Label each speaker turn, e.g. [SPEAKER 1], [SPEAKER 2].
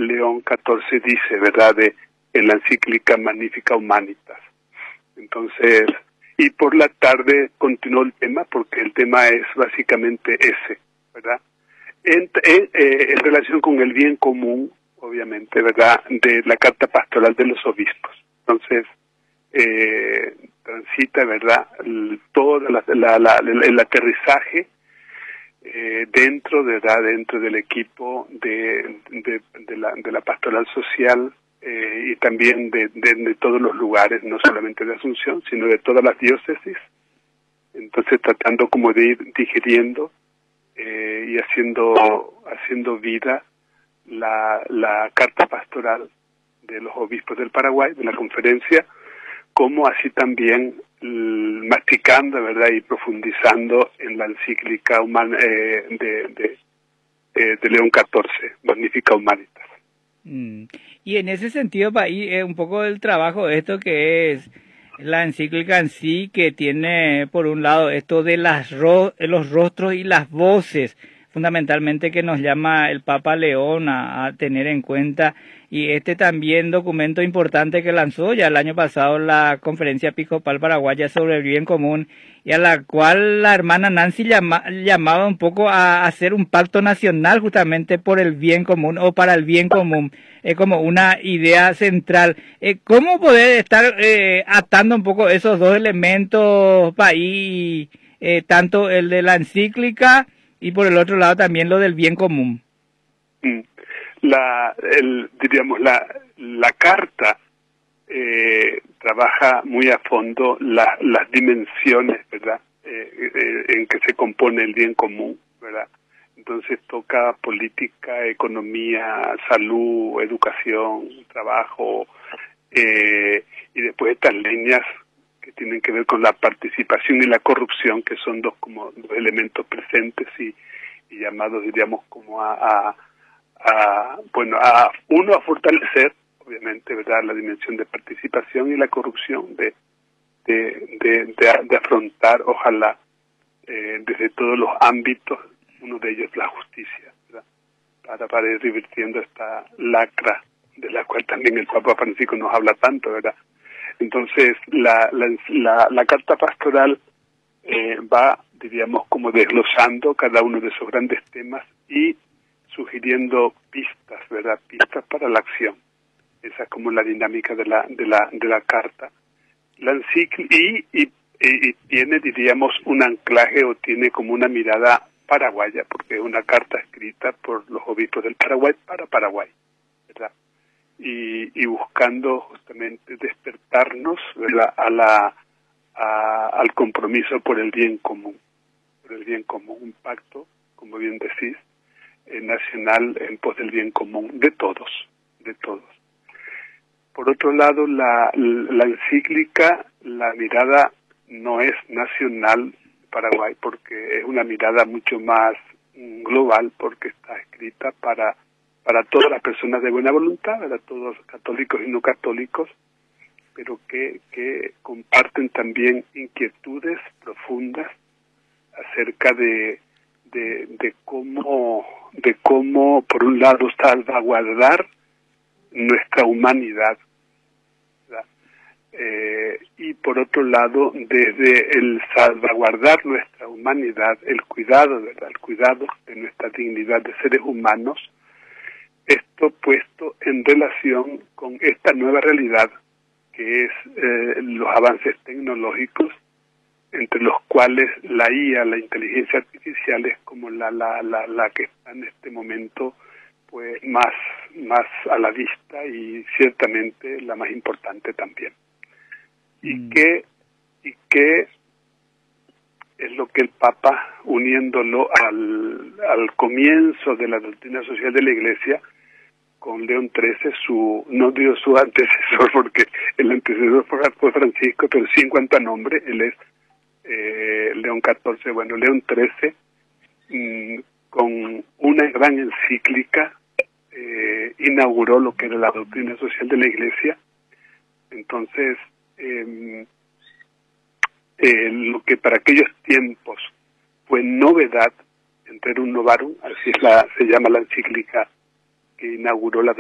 [SPEAKER 1] León XIV dice, ¿verdad?, en la encíclica Magnificat Humanitas. Entonces, y por la tarde continuó el tema, porque el tema es básicamente ese, ¿verdad? En relación con el bien común, obviamente, ¿verdad?, de la Carta Pastoral de los Obispos. Entonces, transita, ¿verdad?, todo el aterrizaje dentro del equipo de la pastoral social, y también de todos los lugares, no solamente de Asunción, sino de todas las diócesis. Entonces, tratando como de ir digiriendo y haciendo vida la carta pastoral de los obispos del Paraguay, de la conferencia, como así también masticando, ¿verdad?, y profundizando en la encíclica de León XIV, Magnificat Humanitas.
[SPEAKER 2] Y en ese sentido, un poco del trabajo esto que es la encíclica en sí, que tiene por un lado esto de los rostros y las voces, fundamentalmente, que nos llama el Papa León a tener en cuenta, y este también documento importante que lanzó ya el año pasado la Conferencia Episcopal Paraguaya sobre el Bien Común, y a la cual la hermana Nancy llamaba un poco a hacer un pacto nacional justamente por el bien común o para el bien común, como una idea central. ¿Cómo poder estar atando un poco esos dos elementos, país, tanto el de la encíclica y por el otro lado también lo del bien común?
[SPEAKER 1] Diríamos, la carta trabaja muy a fondo las dimensiones, ¿verdad?, en que se compone el bien común, ¿verdad? Entonces toca política, economía, salud, educación, trabajo, y después estas líneas que tienen que ver con la participación y la corrupción, que son dos elementos presentes y llamados, diríamos, como a fortalecer, obviamente, ¿verdad?, la dimensión de participación y la corrupción, de afrontar, ojalá, desde todos los ámbitos, uno de ellos la justicia, ¿verdad?, para ir revirtiendo esta lacra de la cual también el Papa Francisco nos habla tanto, ¿verdad? Entonces, la carta pastoral va, diríamos, como desglosando cada uno de esos grandes temas y sugiriendo pistas, ¿verdad?, pistas para la acción. Esa es como la dinámica de la carta. La encíclica y tiene, diríamos, un anclaje, o tiene como una mirada paraguaya, porque es una carta escrita por los obispos del Paraguay para Paraguay, ¿verdad? Y buscando justamente despertarnos, ¿verdad?, al compromiso por el bien común, un pacto, como bien decís, nacional en pos del bien común de todos. Por otro lado, la encíclica, la mirada no es nacional Paraguay, porque es una mirada mucho más global, porque está escrita para todas las personas de buena voluntad, para todos católicos y no católicos, pero que comparten también inquietudes profundas acerca de cómo, por un lado, salvaguardar nuestra humanidad, ¿verdad? Y por otro lado, desde el salvaguardar nuestra humanidad, el cuidado, ¿verdad?, el cuidado de nuestra dignidad de seres humanos, esto puesto en relación con esta nueva realidad que es los avances tecnológicos, entre los cuales la IA, la inteligencia artificial, es como la que está en este momento pues más a la vista, y ciertamente la más importante también. Y que es lo que el Papa, uniéndolo al comienzo de la doctrina social de la Iglesia, con León XIII, no dio su antecesor, porque el antecesor fue Francisco, pero sí en cuanto a nombre, él es León XIV. Bueno, León XIII, con una gran encíclica, inauguró lo que era la doctrina social de la Iglesia. Entonces, lo que para aquellos tiempos fue novedad, entre un novarum, así se llama la encíclica que inauguró la